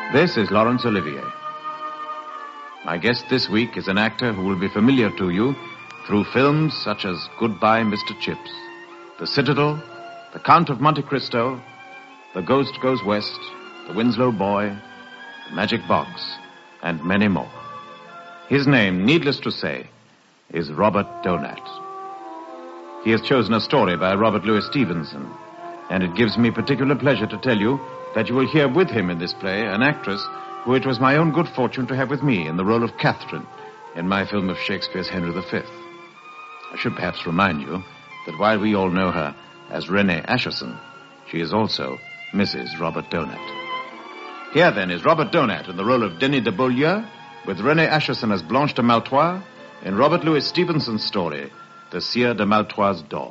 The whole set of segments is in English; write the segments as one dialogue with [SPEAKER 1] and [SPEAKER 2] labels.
[SPEAKER 1] This is Laurence Olivier. My guest this week is an actor who will be familiar to you through films such as Goodbye, Mr. Chips, The Citadel, The Count of Monte Cristo, The Ghost Goes West, The Winslow Boy, The Magic Box, and many more. His name, needless to say, is Robert Donat. He has chosen a story by Robert Louis Stevenson, and it gives me particular pleasure to tell you that you will hear with him in this play an actress who it was my own good fortune to have with me in the role of Catherine in my film of Shakespeare's Henry V. I should perhaps remind you that while we all know her as Renée Ascherson, she is also Mrs. Robert Donat. Here, then, is Robert Donat in the role of Denis de Beaulieu, with Renée Ascherson as Blanche de Maltois, in Robert Louis Stevenson's story, The Sieur de Maltois' Doll.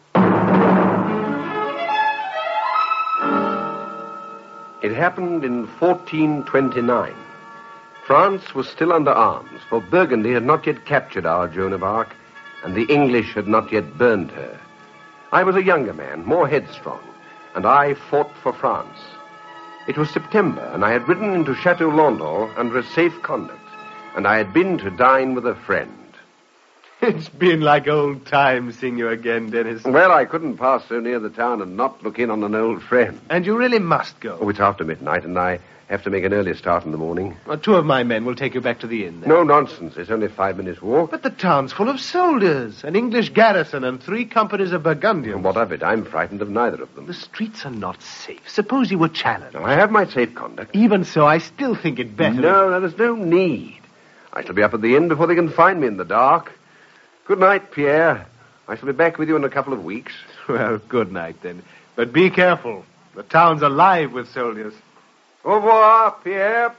[SPEAKER 2] It happened in 1429. France was still under arms, for Burgundy had not yet captured our Joan of Arc, and the English had not yet burned her. I was a younger man, more headstrong, and I fought for France. It was September, and I had ridden into Chateau Landau under a safe conduct, and I had been to dine with a friend.
[SPEAKER 3] It's been like old times seeing you again, Dennis.
[SPEAKER 2] Well, I couldn't pass so near the town and not look in on an old friend.
[SPEAKER 3] And you really must go.
[SPEAKER 2] Oh, it's after midnight, and I have to make an early start in the morning.
[SPEAKER 3] Well, 2 of my men will take you back to the inn, then.
[SPEAKER 2] No nonsense. It's only a 5 minutes walk.
[SPEAKER 3] But the town's full of soldiers, an English garrison, and 3 companies of Burgundians.
[SPEAKER 2] What of it? I'm frightened of neither of them.
[SPEAKER 3] The streets are not safe. Suppose you were challenged.
[SPEAKER 2] I have my safe conduct.
[SPEAKER 3] Even so, I still think it better.
[SPEAKER 2] No, there's no need. I shall be up at the inn before they can find me in the dark. Good night, Pierre. I shall be back with you in a couple of weeks.
[SPEAKER 3] Well, good night, then. But be careful. The town's alive with soldiers.
[SPEAKER 2] Au revoir, Pierre.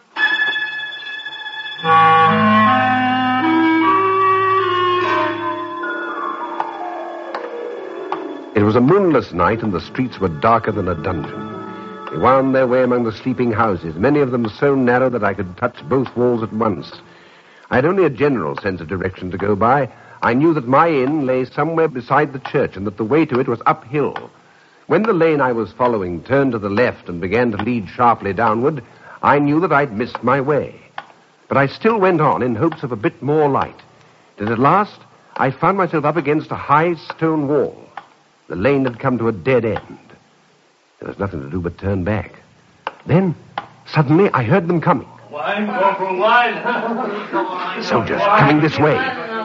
[SPEAKER 2] It was a moonless night, and the streets were darker than a dungeon. They wound their way among the sleeping houses, many of them so narrow that I could touch both walls at once. I had only a general sense of direction to go by. I knew that my inn lay somewhere beside the church and that the way to it was uphill. When the lane I was following turned to the left and began to lead sharply downward, I knew that I'd missed my way. But I still went on in hopes of a bit more light. Then at last, I found myself up against a high stone wall. The lane had come to a dead end. There was nothing to do but turn back. Then, suddenly, I heard them coming.
[SPEAKER 4] Wine, Corporal, wine.
[SPEAKER 2] Soldiers coming this way.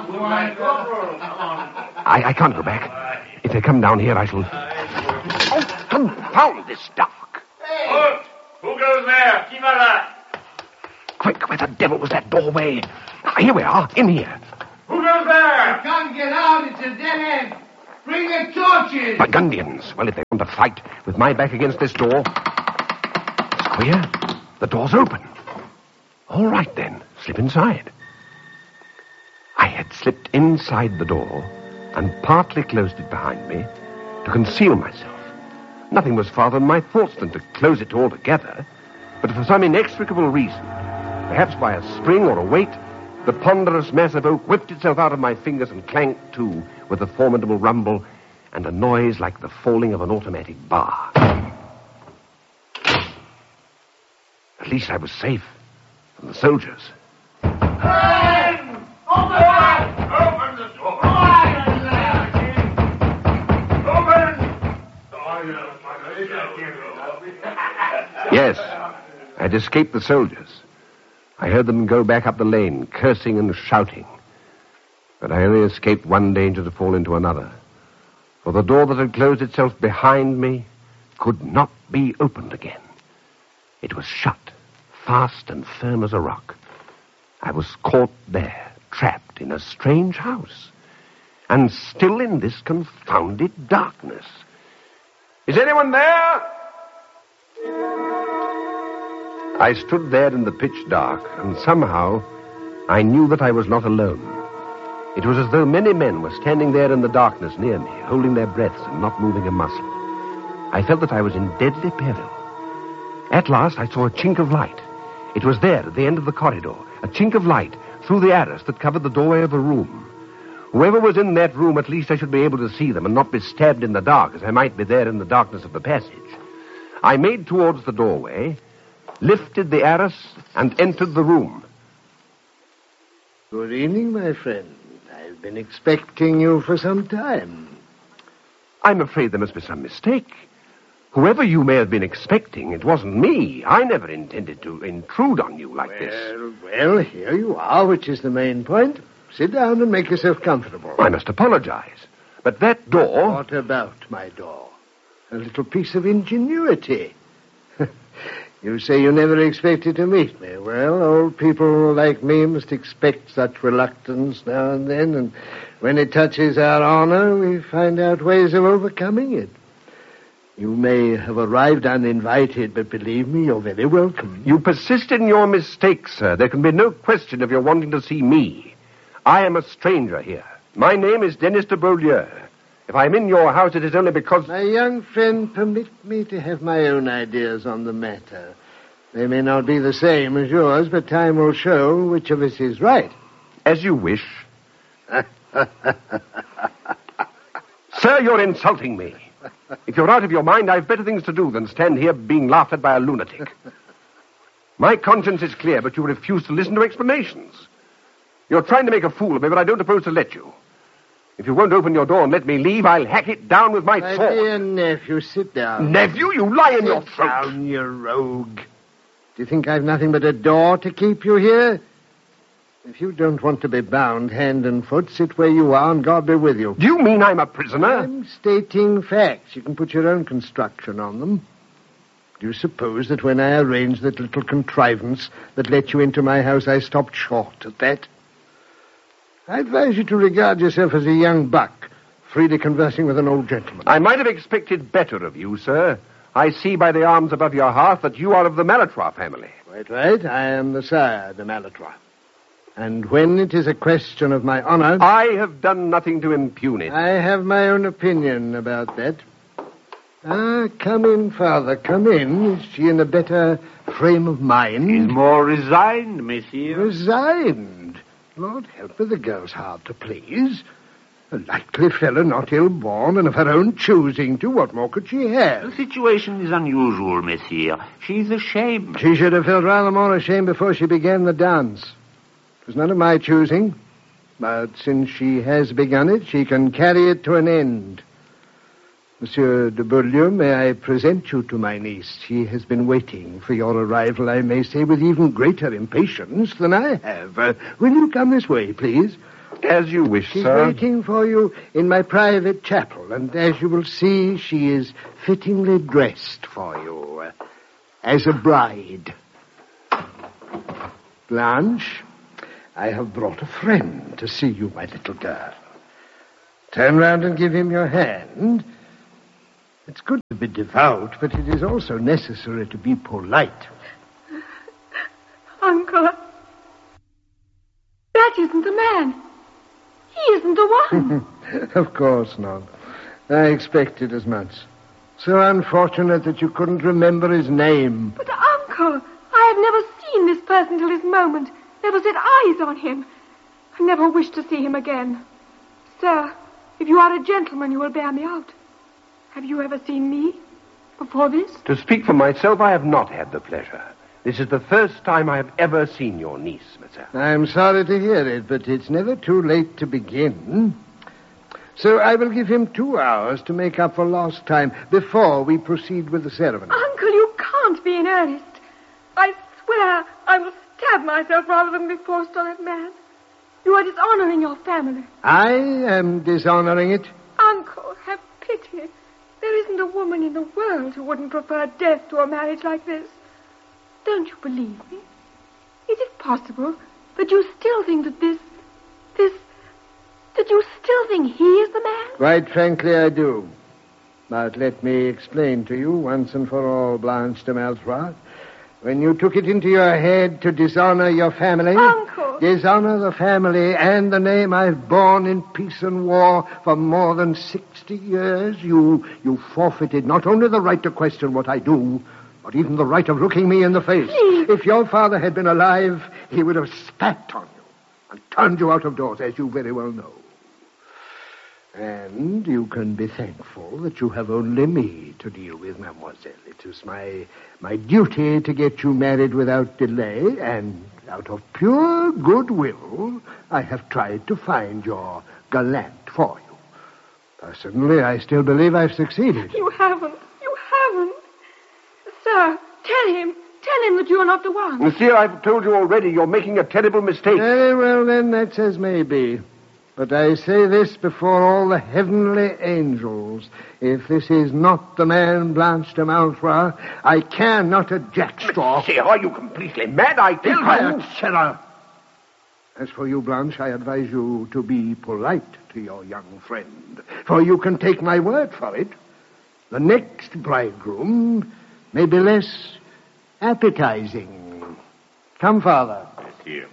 [SPEAKER 2] I can't go back. If they come down here, I shall... Oh, confound this dark.
[SPEAKER 4] Hey. Who goes there? Qui va là?
[SPEAKER 2] Quick, where the devil was that doorway? Here we are, in here.
[SPEAKER 4] Who goes there?
[SPEAKER 5] Can't get out, it's a dead end. Bring the torches.
[SPEAKER 2] Burgundians. Well, if they want to fight with my back against this door... It's queer. The door's open. All right, then. Slip inside. I had slipped inside the door and partly closed it behind me to conceal myself. Nothing was farther than my thoughts than to close it altogether. But for some inexplicable reason, perhaps by a spring or a weight, the ponderous mass of oak whipped itself out of my fingers and clanked to with a formidable rumble and a noise like the falling of an automatic bar. At least I was safe from the soldiers.
[SPEAKER 4] Open! Open the door!
[SPEAKER 2] Yes, I had escaped the soldiers. I heard them go back up the lane, cursing and shouting. But I only escaped one danger to fall into another. For the door that had closed itself behind me could not be opened again. It was shut, fast and firm as a rock. I was caught there, trapped in a strange house, and still in this confounded darkness. Is anyone there? I stood there in the pitch dark, and somehow I knew that I was not alone. It was as though many men were standing there in the darkness near me, holding their breaths and not moving a muscle. I felt that I was in deadly peril. At last I saw a chink of light. It was there at the end of the corridor, a chink of light through the arras that covered the doorway of a room. Whoever was in that room, at least I should be able to see them and not be stabbed in the dark as I might be there in the darkness of the passage. I made towards the doorway, lifted the arras, and entered the room.
[SPEAKER 6] Good evening, my friend. I've been expecting you for some time.
[SPEAKER 2] I'm afraid there must be some mistake. Whoever you may have been expecting, it wasn't me. I never intended to intrude on you like this.
[SPEAKER 6] Well, here you are, which is the main point. Sit down and make yourself comfortable.
[SPEAKER 2] I must apologize. But that door...
[SPEAKER 6] What about my door? A little piece of ingenuity. You say you never expected to meet me. Well, old people like me must expect such reluctance now and then, and when it touches our honor, we find out ways of overcoming it. You may have arrived uninvited, but believe me, you're very welcome.
[SPEAKER 2] You persist in your mistake, sir. There can be no question of your wanting to see me. I am a stranger here. My name is Dennis de Beaulieu. If I'm in your house, it is only because...
[SPEAKER 6] My young friend, permit me to have my own ideas on the matter. They may not be the same as yours, but time will show which of us is right.
[SPEAKER 2] As you wish. Sir, you're insulting me. If you're out of your mind, I've better things to do than stand here being laughed at by a lunatic. My conscience is clear, but you refuse to listen to explanations. You're trying to make a fool of me, but I don't oppose to let you. If you won't open your door and let me leave, I'll hack it down with my sword.
[SPEAKER 6] My dear nephew, sit down.
[SPEAKER 2] Nephew, you lie in your throat.
[SPEAKER 6] Sit down, you rogue. Do you think I've nothing but a door to keep you here? If you don't want to be bound hand and foot, sit where you are and God be with you.
[SPEAKER 2] Do you mean I'm a prisoner?
[SPEAKER 6] I'm stating facts. You can put your own construction on them. Do you suppose that when I arranged that little contrivance that let you into my house, I stopped short at that? I advise you to regard yourself as a young buck, freely conversing with an old gentleman.
[SPEAKER 2] I might have expected better of you, sir. I see by the arms above your hearth that you are of the Malatois family.
[SPEAKER 6] Quite right. I am the sire de Malatois. And when it is a question of my honor...
[SPEAKER 2] I have done nothing to impugn it.
[SPEAKER 6] I have my own opinion about that. Come in, Father, come in. Is she in a better frame of mind?
[SPEAKER 7] She's more resigned, monsieur.
[SPEAKER 6] Resigned? Lord help her, the girl's hard to please. A likely fellow, not ill-born, and of her own choosing to. What more could she have?
[SPEAKER 7] The situation is unusual, monsieur. She's ashamed.
[SPEAKER 6] She should have felt rather more ashamed before she began the dance. It was none of my choosing, but since she has begun it, she can carry it to an end. Monsieur de Beaulieu, may I present you to my niece? She has been waiting for your arrival, I may say, with even greater impatience than I have. Will you come this way, please?
[SPEAKER 2] As you wish,
[SPEAKER 6] She's
[SPEAKER 2] sir.
[SPEAKER 6] waiting for you in my private chapel, and as you will see, she is fittingly dressed for you, as a bride. Blanche, I have brought a friend to see you, my little girl. Turn round and give him your hand. It's good to be devout, but it is also necessary to be polite.
[SPEAKER 8] Uncle, that isn't the man. He isn't the one.
[SPEAKER 6] Of course not. I expected as much. So unfortunate that you couldn't remember his name.
[SPEAKER 8] But, Uncle, I have never seen this person till this moment. Never set eyes on him. I never wish to see him again. Sir, if you are a gentleman, you will bear me out. Have you ever seen me before this?
[SPEAKER 2] To speak for myself, I have not had the pleasure. This is the first time I have ever seen your niece, monsieur.
[SPEAKER 6] I'm sorry to hear it, but it's never too late to begin. So I will give him 2 hours to make up for lost time before we proceed with the ceremony.
[SPEAKER 8] Uncle, you can't be in earnest. I swear I will stab myself rather than be forced on that man. You are dishonoring your family.
[SPEAKER 6] I am dishonoring it.
[SPEAKER 8] Uncle, have pity. There isn't a woman in the world who wouldn't prefer death to a marriage like this. Don't you believe me? Is it possible that you still think that that you still think he is the man?
[SPEAKER 6] Quite frankly, I do. But let me explain to you once and for all, Blanche de Maltroit. When you took it into your head to dishonor your family...
[SPEAKER 8] Uncle!
[SPEAKER 6] Dishonor the family and the name I've borne in peace and war for more than 60 years, you forfeited not only the right to question what I do, but even the right of looking me in the face.
[SPEAKER 8] Please.
[SPEAKER 6] If your father had been alive, he would have spat on you and turned you out of doors, as you very well know. And you can be thankful that you have only me to deal with, mademoiselle. It is my duty to get you married without delay, and out of pure goodwill, I have tried to find your gallant for you. Personally, I still believe I've succeeded.
[SPEAKER 8] You haven't. You haven't. Sir, tell him that you are not the one.
[SPEAKER 2] Monsieur, I've told you already you're making a terrible mistake.
[SPEAKER 6] Very well, then, that's as may be. But I say this before all the heavenly angels. If this is not the man Blanche de Malfroy, I care not a jackstraw.
[SPEAKER 2] Monsieur, are you completely mad? I tell you.
[SPEAKER 6] Quiet, sirrah. As for you, Blanche, I advise you to be polite to your young friend. For you can take my word for it. The next bridegroom may be less appetizing. Come, Father.
[SPEAKER 7] Monsieur.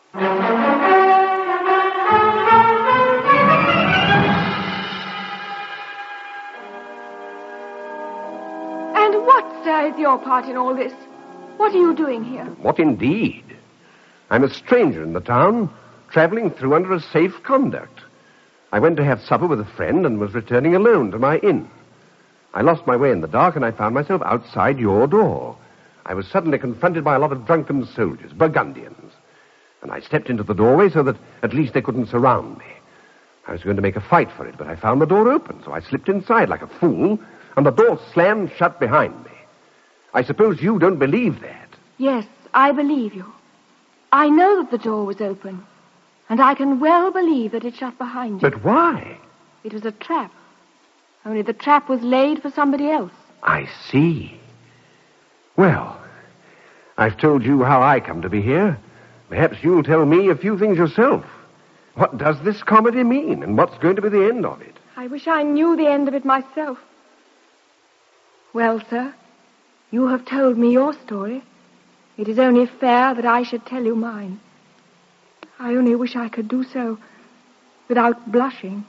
[SPEAKER 8] And what, sir, is your part in all this? What are you doing here?
[SPEAKER 2] What indeed? I'm a stranger in the town, traveling through under a safe conduct. I went to have supper with a friend and was returning alone to my inn. I lost my way in the dark, and I found myself outside your door. I was suddenly confronted by a lot of drunken soldiers, Burgundians. And I stepped into the doorway so that at least they couldn't surround me. I was going to make a fight for it, but I found the door open, so I slipped inside like a fool, and the door slammed shut behind me. I suppose you don't believe that.
[SPEAKER 8] Yes, I believe you. I know that the door was open, and I can well believe that it shut behind you.
[SPEAKER 2] But why?
[SPEAKER 8] It was a trap. Only the trap was laid for somebody else.
[SPEAKER 2] I see. Well, I've told you how I come to be here. Perhaps you'll tell me a few things yourself. What does this comedy mean, and what's going to be the end of it?
[SPEAKER 8] I wish I knew the end of it myself. Well, sir, you have told me your story. It is only fair that I should tell you mine. I only wish I could do so without blushing.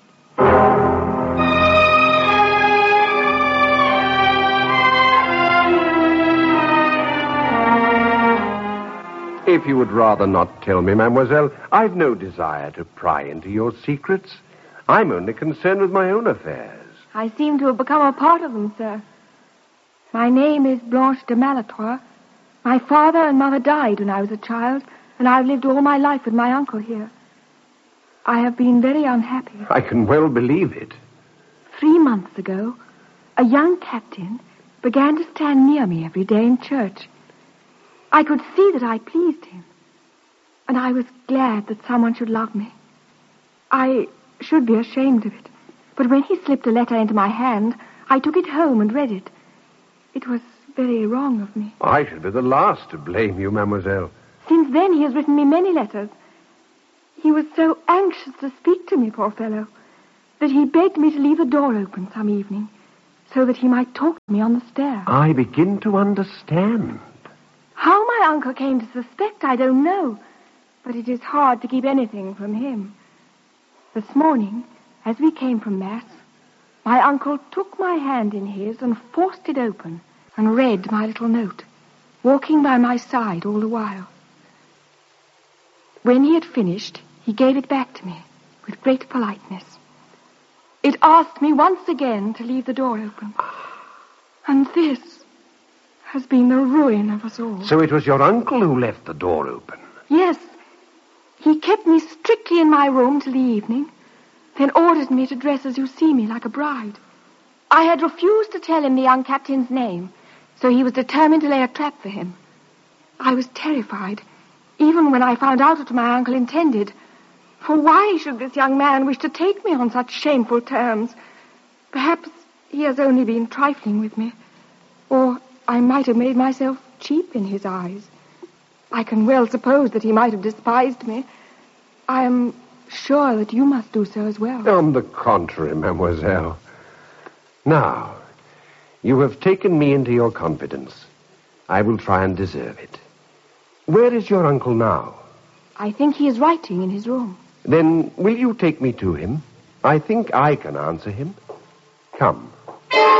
[SPEAKER 2] If you would rather not tell me, mademoiselle, I've no desire to pry into your secrets. I'm only concerned with my own affairs.
[SPEAKER 8] I seem to have become a part of them, sir. My name is Blanche de Malétroit. My father and mother died when I was a child, and I've lived all my life with my uncle here. I have been very unhappy.
[SPEAKER 2] I can well believe it.
[SPEAKER 8] 3 months ago, a young captain began to stand near me every day in church. I could see that I pleased him, and I was glad that someone should love me. I should be ashamed of it, but when he slipped a letter into my hand, I took it home and read it. It was very wrong of me.
[SPEAKER 2] I should be the last to blame you, mademoiselle.
[SPEAKER 8] Since then, he has written me many letters. He was so anxious to speak to me, poor fellow, that he begged me to leave the door open some evening so that he might talk to me on the stair.
[SPEAKER 2] I begin to understand.
[SPEAKER 8] How my uncle came to suspect, I don't know, but it is hard to keep anything from him. This morning, as we came from Mass, my uncle took my hand in his and forced it open and read my little note, walking by my side all the while. When he had finished, he gave it back to me with great politeness. It asked me once again to leave the door open. And this has been the ruin of us all.
[SPEAKER 2] So it was your uncle who left the door open?
[SPEAKER 8] Yes. He kept me strictly in my room till the evening, then ordered me to dress as you see me, like a bride. I had refused to tell him the young captain's name, so he was determined to lay a trap for him. I was terrified, even when I found out what my uncle intended. For why should this young man wish to take me on such shameful terms? Perhaps he has only been trifling with me, or I might have made myself cheap in his eyes. I can well suppose that he might have despised me. I am sure that you must do so as well.
[SPEAKER 2] On the contrary, mademoiselle. Now, you have taken me into your confidence. I will try and deserve it. Where is your uncle now?
[SPEAKER 8] I think he is writing in his room.
[SPEAKER 2] Then will you take me to him? I think I can answer him. Come.